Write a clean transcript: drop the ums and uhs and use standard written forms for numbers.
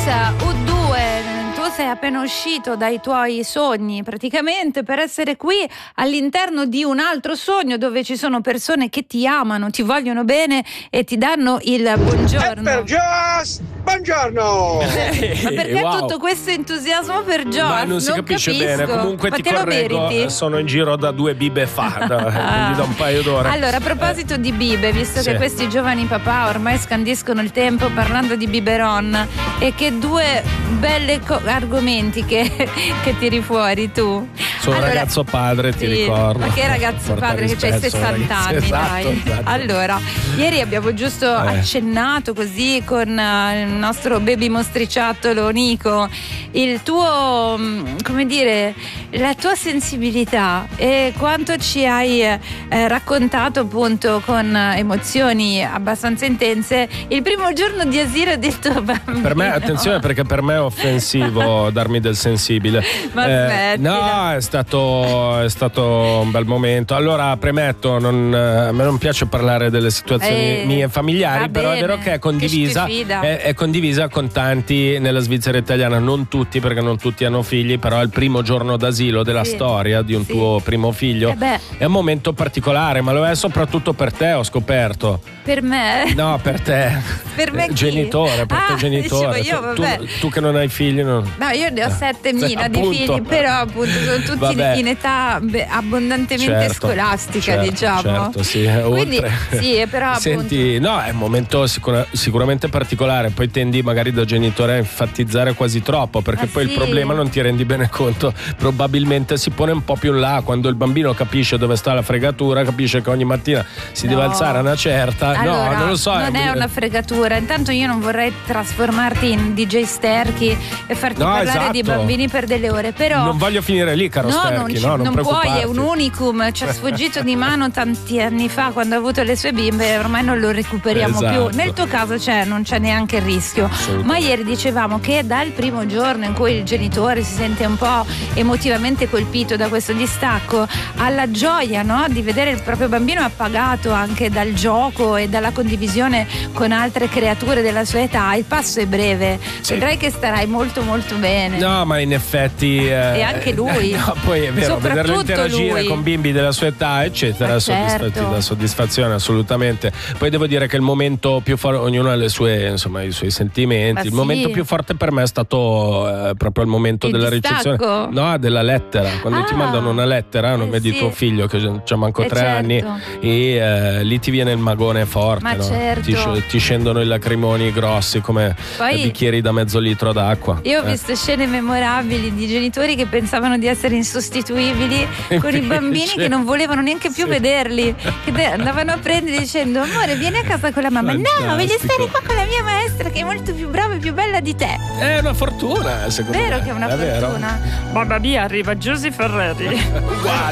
U2. Tu sei appena uscito dai tuoi sogni praticamente per essere qui all'interno di un altro sogno dove ci sono persone che ti amano, ti vogliono bene e ti danno il buongiorno. Buongiorno! Ma perché Wow. tutto questo entusiasmo per Joss? Ma non si capisce capisco. bene. Comunque Ma ti te lo correggo, meriti? sono in giro da 2 bibe fa, quindi da un paio d'ore. Allora, a proposito di bibe, visto Sì. che questi giovani papà ormai scandiscono il tempo parlando di biberon, e che due belle argomenti che tiri fuori tu. Sono un ragazzo padre, ti ricordo. Ma che ragazzo Porta padre, che c'hai rispetto, 60 anni, ragazzi. dai. Esatto. Allora, ieri abbiamo giusto accennato così con il nostro baby mostriciattolo Nico, il tuo, come dire, la tua sensibilità e quanto ci hai raccontato appunto con emozioni abbastanza intense il primo giorno di asilo del tuo bambino. Per me, attenzione, perché per me è offensivo darmi del sensibile. Ma smettila. No, è stato un bel momento. Allora, premetto, a me non piace parlare delle situazioni mie familiari, va però bene, è vero che è condivisa. che stupida. È condivisa con tanti nella Svizzera italiana, non tutti, perché non tutti hanno figli, però è il primo giorno d'asilo della storia di un tuo primo figlio. È un momento particolare, ma lo è soprattutto per te, ho scoperto. Per me? No, per te. Per me chi? Genitore, per te genitore. Dicevo io, tu che non hai figli, non... No, io ne ho 7.000 di appunto. figli, però appunto sono tutti Vabbè. in età abbondantemente scolastica, diciamo. Certo, sì. Quindi Oltre. sì, però Senti, no, è un momento sicuramente particolare, poi tendi magari da genitore a enfatizzare quasi troppo, perché poi il problema non ti rendi bene conto, probabilmente si pone un po' più in là, quando il bambino capisce dove sta la fregatura, capisce che ogni mattina si deve alzare a una certa. Allora, no, non lo so. Non è una fregatura. Intanto io non vorrei trasformarti in DJ Sterchi e farti parlare di bambini per delle ore, però non voglio finire lì, caro Sterchi, non puoi, è un unicum, ci ha sfuggito di mano tanti anni fa quando ha avuto le sue bimbe e ormai non lo recuperiamo più. Nel tuo caso non c'è neanche il rischio. Ma ieri dicevamo che dal primo giorno in cui il genitore si sente un po' emotivamente colpito da questo distacco, alla gioia, no, di vedere il proprio bambino appagato anche dal gioco e dalla condivisione con altre creature della sua età, il passo è breve. Vedrai che starai molto molto bene. No, ma in effetti e anche lui. No, poi è vero, vederlo interagire con bimbi della sua età, eccetera, dà soddisfazione assolutamente. Poi devo dire che il momento più forte, ognuno ha le sue, insomma, i suoi sentimenti. Il momento più forte per me è stato proprio il momento della ricezione, della lettera, quando ti mandano una lettera, nome di tuo figlio che c'ha manco 3 anni, e lì ti viene il magone forte, no? Ti scendono i lacrimoni grossi come bicchieri da mezzo litro d'acqua. Io ho visto scene memorabili di genitori che pensavano di essere insostituibili con i bambini che non volevano neanche più vederli, che andavano a prendere dicendo: amore, vieni a casa con la mamma. No, voglio stare qua con la mia maestra che è molto più brava e più bella di te. È una fortuna, secondo me. Vero che è una fortuna. Mamma mia, arriva Giusy Ferreri.